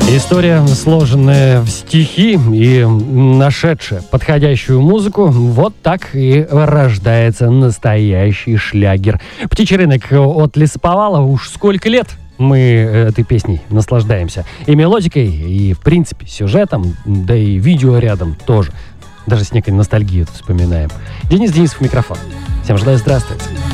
История, сложенная в стихи и нашедшая подходящую музыку, вот так и рождается настоящий шлягер. «Птичий рынок» от Лесоповала. Уж сколько лет мы этой песней наслаждаемся. И мелодикой, и, в принципе, сюжетом, да и видео рядом тоже. Даже с некой ностальгией это вспоминаем. Денис Денисов, микрофон. Всем желаю здравствовать.